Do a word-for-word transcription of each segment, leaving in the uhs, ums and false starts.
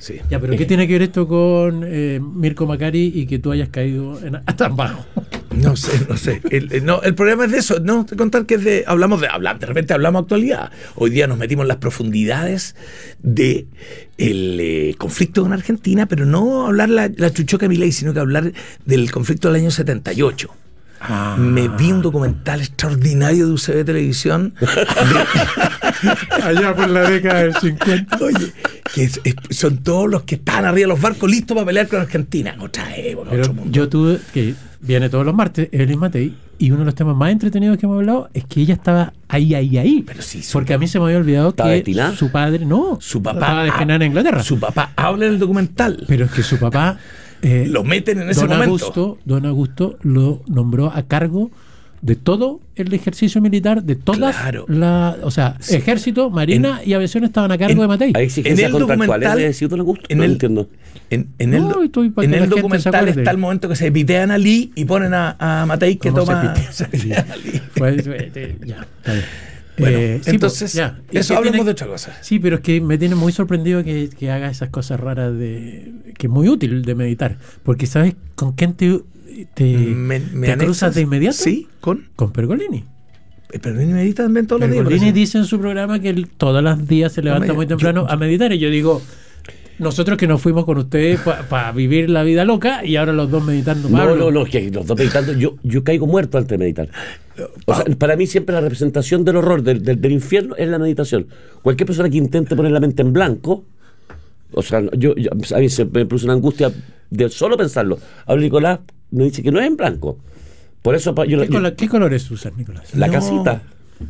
sí. Ya, pero ¿qué eh. tiene que ver esto con eh, Mirko Macari y que tú hayas caído en, tan bajo? No sé, no sé. El, el, no, el problema es de eso, no, de contar que es de, hablamos de, hablar, de repente hablamos actualidad. Hoy día nos metimos en las profundidades de el eh, conflicto con Argentina, pero no hablar la, la chuchoca Milei, sino que hablar del conflicto del año setenta y ocho. Ah. Me vi un documental extraordinario de U C B Televisión de... allá por la década del cincuenta. Oye, que es, es, son todos los que están arriba de los barcos listos para pelear con Argentina. Otra época, pero otro mundo. Yo tuve, que viene todos los martes, Evelyn Matei, y uno de los temas más entretenidos que hemos hablado es que ella estaba ahí, ahí, ahí. Pero sí, porque a mí se me había olvidado que destinada? Su padre, no, su papá estaba destinada en Inglaterra. Su papá habla en el documental. Pero es que su papá... Eh, lo meten en ese don momento. Augusto, don Augusto lo nombró a cargo de todo el ejercicio militar, de todas claro. la, o sea, sí. ejército, marina en, y aviación estaban a cargo en, de Matei. ¿Hay exigencias contractuales de decir don Augusto? En no el, entiendo. En, en el, no, en el documental está el momento que se pitean a Lee y ponen a, a Matei que toma... Se pitean a Lee. Pues, ya, está bien. Bueno, eh, entonces, sí, ya. eso hablamos tiene, de otra cosa. Sí, pero es que me tiene muy sorprendido que, que haga esas cosas raras de que es muy útil de meditar. Porque ¿sabes con quién te, te, me, me te cruzas de inmediato? Sí, con con Pergolini. Pergolini medita también todos los días. Pergolini dice en su programa que él, todos los días se levanta no, muy temprano yo, a meditar. Y yo digo, nosotros que nos fuimos con ustedes para pa vivir la vida loca y ahora los dos meditando. No, Pablo. no, no, que los dos meditando, yo, yo caigo muerto antes de meditar. O sea, para mí siempre la representación del horror, del, del, del infierno es la meditación. Cualquier persona que intente poner la mente en blanco, o sea, yo, yo a mí se me produce una angustia de solo pensarlo. Ahora Nicolás me dice que no es en blanco. Por eso yo, ¿Qué, yo, color, ¿Qué colores usan, Nicolás? La no. casita.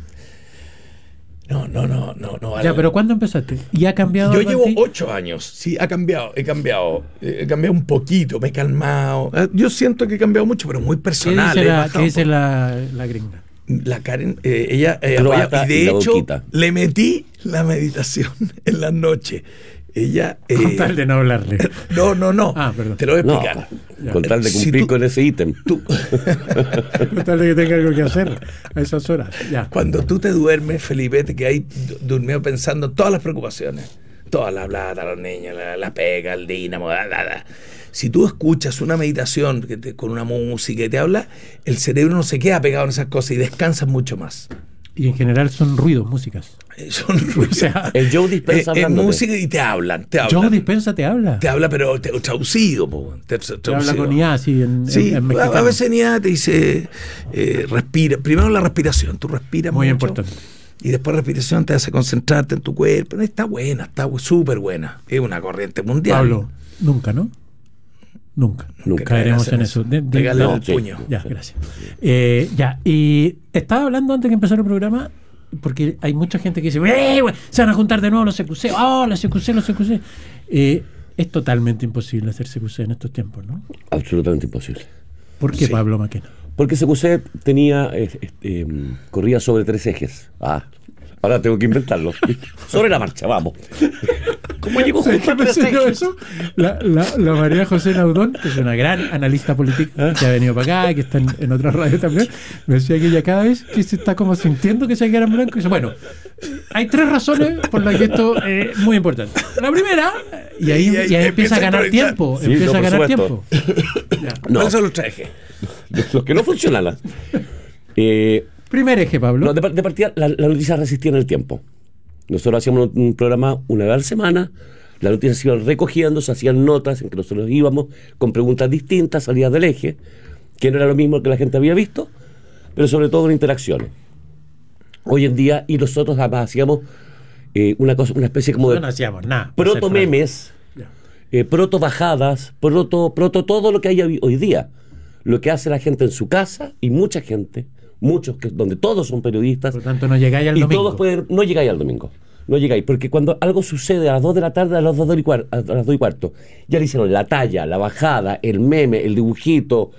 No, no, no, no, no. Ya, pero ¿cuándo empezaste? ¿Y ha cambiado? Yo llevo ocho años, sí, ha cambiado, he cambiado, he cambiado un poquito, me he calmado. Yo siento que he cambiado mucho, pero muy personal. ¿Qué dice la, ¿qué dice la, la gringa? La Karen, eh, ella, eh, apoya, y de y hecho le metí la meditación en la noche. Ella. Eh, con tal de no hablarle. No, no, no. Ah, perdón. Te lo voy a explicar. No, con tal de cumplir si tú, con ese ítem. Con tal de que tenga algo que hacer a esas horas. Ya. Cuando tú te duermes, Felipe, te quedas ahí durmiendo pensando en todas las preocupaciones. Toda la plata, los niños, la, la pega, el dínamo, la, la, la. Si tú escuchas una meditación que te, con una música que te habla, el cerebro no se queda pegado en esas cosas y descansas mucho más. Y en general son ruidos, músicas. Son ruidos. O sea, el Joe Dispenza es, es música y te hablan, te hablan. Joe Dispenza te habla. Te habla, pero te, traducido. Po, te, traducido. Te habla con I A, sí, en, sí, en, en mexicano. A veces en I A te dice, eh, respira. Primero la respiración, tú respiras muy mucho. importante. Y después la respiración te hace concentrarte en tu cuerpo. Está buena, está súper buena. Es una corriente mundial. Pablo, nunca, ¿no? Nunca. Nunca caeremos en eso. De, de, Regale no, el puño. Ya, gracias. Eh, ya, y estaba hablando antes que empezara el programa, porque hay mucha gente que dice, ¡eh, güey! Se van a juntar de nuevo los C Q C. ¡Oh, los C Q C, los C Q C! Eh, es totalmente imposible hacer C Q C en estos tiempos, ¿no? Absolutamente imposible. ¿Por qué, sí. Pablo Maquena? Porque C Q C tenía, eh, eh, corría sobre tres ejes. Ah, ahora tengo que inventarlo. Sobre la marcha, vamos. ¿Cómo llegó justo a tres ejes? Eso? La, la, la María José Naudón, que es una gran analista política, que ha venido para acá, que está en, en otras radios también, me decía que ella cada vez que se está como sintiendo que se queda en blanco, dice, bueno, hay tres razones por las que esto es muy importante. La primera, y ahí, y ahí, y ahí empieza a ganar tiempo, sí, empieza no, a ganar supuesto. tiempo. No. ¿Cuáles son los tres ejes? Los que no funcionan. Eh, Primer eje, Pablo. No, de, de partida, la, la noticia resistía en el tiempo. Nosotros hacíamos un, un programa una vez a la semana, las noticias se iban recogiendo, se hacían notas en que nosotros íbamos con preguntas distintas, salidas del eje, que no era lo mismo que la gente había visto, pero sobre todo en interacciones. Hoy en día, y nosotros además hacíamos eh, una cosa, una especie como de no hacíamos nada, proto memes, eh, proto bajadas, proto, proto todo lo que hay hoy día. Lo que hace la gente en su casa y mucha gente, muchos que donde todos son periodistas. Por lo tanto, no llegáis al y domingo. Todos pueden, no llegáis al domingo. No llegáis, porque cuando algo sucede a las dos de la tarde, a las dos y cuarto, a las dos y cuarto, ya le hicieron la talla, la bajada, el meme, el dibujito.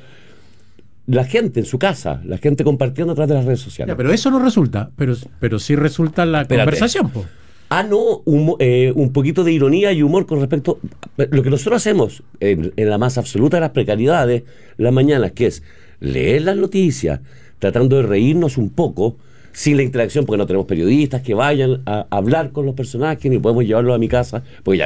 La gente en su casa, la gente compartiendo a través de las redes sociales. Ya, pero eso no resulta, pero, pero sí resulta la Espérate. conversación, po. Ah, no, un, eh, un poquito de ironía y humor con respecto a lo que nosotros hacemos en, en la más absoluta de las precariedades, las mañanas, que es leer las noticias, tratando de reírnos un poco, sin la interacción, porque no tenemos periodistas que vayan a hablar con los personajes, ni podemos llevarlos a mi casa, porque ya